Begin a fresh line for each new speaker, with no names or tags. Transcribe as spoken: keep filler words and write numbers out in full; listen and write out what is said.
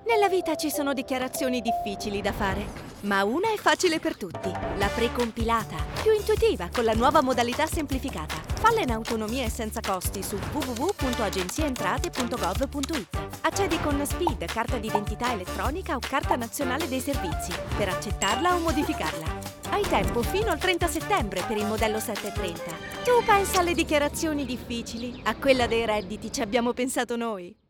Nella vita ci sono dichiarazioni difficili da fare, ma una è facile per tutti, la precompilata, più intuitiva con la nuova modalità semplificata. Falla in autonomia e senza costi su w w w punto agenziaentrate punto gov punto it. Accedi con SPID, carta d'identità elettronica o carta nazionale dei servizi, per accettarla o modificarla. Hai tempo fino al trenta settembre per il modello settecentotrenta. Tu pensa alle dichiarazioni difficili, a quella dei redditi ci abbiamo pensato noi.